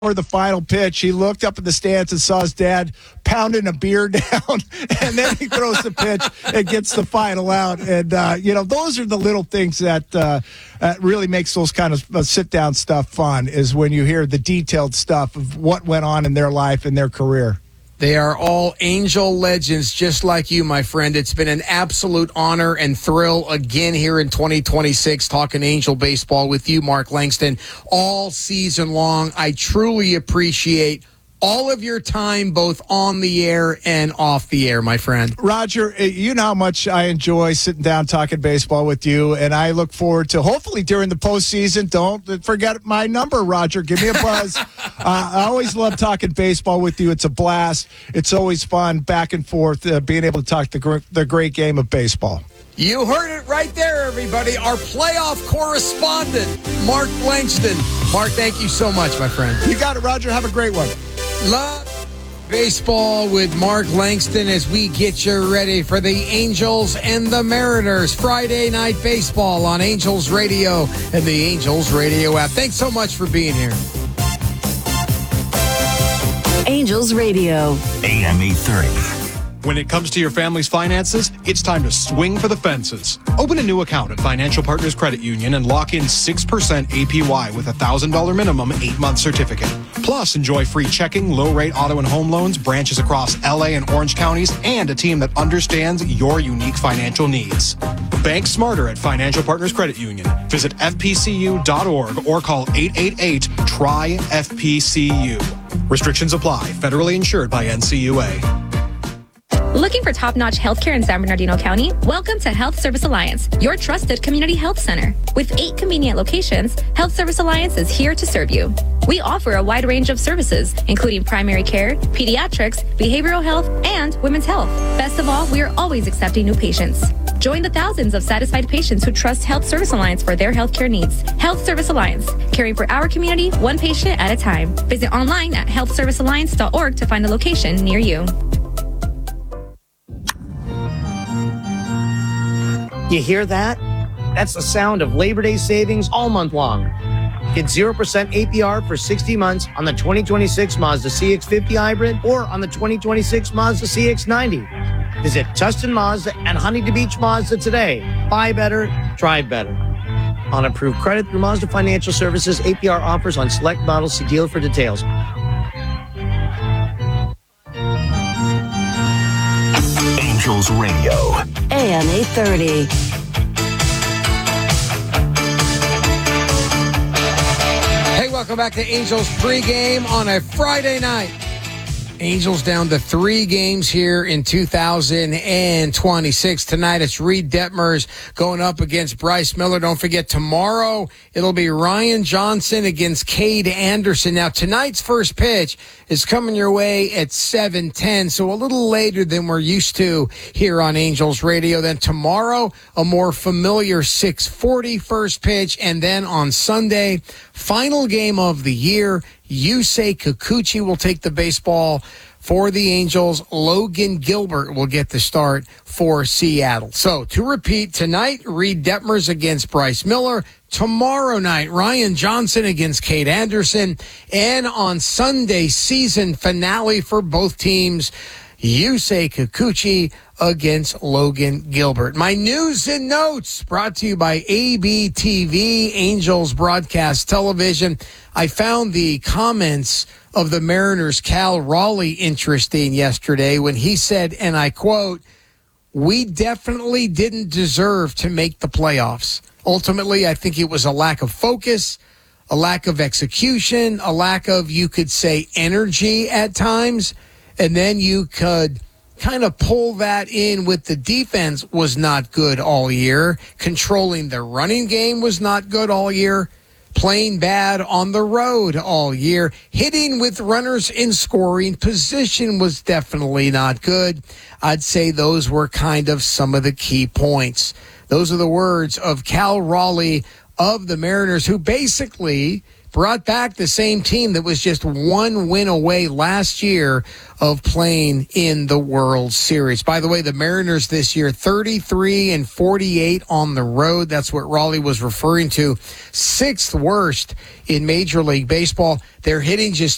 For the final pitch, he looked up at the stands and saw his dad pounding a beer down, and then he throws the pitch and gets the final out. And, those are the little things that really makes those kind of sit-down stuff fun, is when you hear the detailed stuff of what went on in their life and their career. They are all Angel legends, just like you, my friend. It's been an absolute honor and thrill again here in 2026 talking Angel baseball with you, Mark Langston, all season long. I truly appreciate all of your time, both on the air and off the air, my friend. Roger, you know how much I enjoy sitting down talking baseball with you, and I look forward to, hopefully during the postseason, don't forget my number, Roger. Give me a buzz. I always love talking baseball with you. It's a blast. It's always fun, back and forth, being able to talk the great game of baseball. You heard it right there, everybody. Our playoff correspondent, Mark Langston. Mark, thank you so much, my friend. You got it, Roger. Have a great one. Love baseball with Mark Langston as we get you ready for the Angels and the Mariners. Friday Night Baseball on Angels Radio and the Angels Radio app. Thanks so much for being here. Angels Radio. AM 830. When it comes to your family's finances, it's time to swing for the fences. Open a new account at Financial Partners Credit Union and lock in 6% APY with a $1,000 minimum 8-month certificate. Plus, enjoy free checking, low-rate auto and home loans, branches across LA and Orange counties, and a team that understands your unique financial needs. Bank smarter at Financial Partners Credit Union. Visit fpcu.org or call 888-TRY-FPCU. Restrictions apply. Federally insured by NCUA. Looking for top-notch healthcare in San Bernardino County? Welcome to Health Service Alliance, your trusted community health center. With 8 convenient locations, Health Service Alliance is here to serve you. We offer a wide range of services, including primary care, pediatrics, behavioral health, and women's health. Best of all, we are always accepting new patients. Join the thousands of satisfied patients who trust Health Service Alliance for their healthcare needs. Health Service Alliance, caring for our community, one patient at a time. Visit online at healthservicealliance.org to find a location near you. You hear that? That's the sound of Labor Day savings all month long. Get 0% APR for 60 months on the 2026 Mazda CX-50 Hybrid or on the 2026 Mazda CX-90. Visit Tustin Mazda and Huntington Beach Mazda today. Buy better, drive better. On approved credit through Mazda Financial Services, APR offers on select models. See dealer for details. Angels Radio. AM 830. Hey, welcome back to Angels pregame on a Friday night. Angels down to 3 games here in 2026. Tonight it's Reed Detmers going up against Bryce Miller. Don't forget, tomorrow it'll be Ryan Johnson against Cade Anderson. Now, tonight's first pitch is coming your way at 7:10, so a little later than we're used to here on Angels Radio. Then tomorrow, a more familiar 6:40 first pitch, and then on Sunday, final game of the year, Yusei Kikuchi will take the baseball for the Angels. Logan Gilbert will get the start for Seattle. So, to repeat, tonight, Reed Detmers against Bryce Miller. Tomorrow night, Ryan Johnson against Cade Anderson. And on Sunday, season finale for both teams, Yusei Kikuchi against Logan Gilbert. My news and notes brought to you by ABTV, Angels Broadcast Television. I found the comments of the Mariners' Cal Raleigh interesting yesterday when he said, and I quote, "We definitely didn't deserve to make the playoffs. Ultimately, I think it was a lack of focus, a lack of execution, a lack of, you could say, energy at times. And then you could kind of pull that in with the defense was not good all year. Controlling the running game was not good all year. Playing bad on the road all year. Hitting with runners in scoring position was definitely not good." I'd say those were kind of some of the key points. Those are the words of Cal Raleigh of the Mariners, who basically brought back the same team that was just 1 win away last year of playing in the World Series. By the way, the Mariners this year, 33-48 on the road. That's what Raleigh was referring to. 6th worst in Major League Baseball. They're hitting just